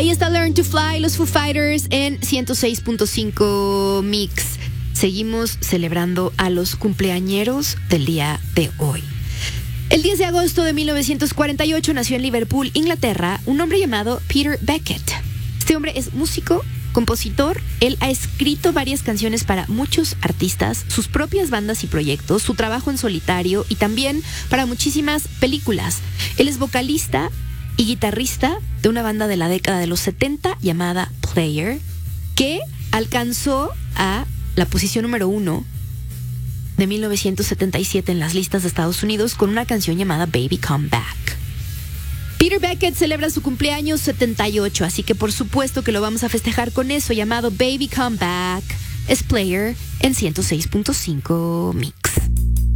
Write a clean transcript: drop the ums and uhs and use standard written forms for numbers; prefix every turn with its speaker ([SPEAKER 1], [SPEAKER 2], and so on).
[SPEAKER 1] Ahí está Learn to Fly, los Foo Fighters en 106.5 Mix. Seguimos celebrando a los cumpleañeros del día de hoy. El 10 de agosto de 1948 nació en Liverpool, Inglaterra, un hombre llamado Peter Beckett. Este hombre es músico, compositor. Él ha escrito varias canciones para muchos artistas, sus propias bandas y proyectos, su trabajo en solitario y también para muchísimas películas. Él es vocalista y guitarrista de una banda de la década de los 70 llamada Player, que alcanzó a la posición número 1 de 1977 en las listas de Estados Unidos con una canción llamada Baby Come Back. Peter Beckett celebra su cumpleaños 78, así que por supuesto que lo vamos a festejar con eso llamado Baby Come Back. Es Player en 106.5 Mix.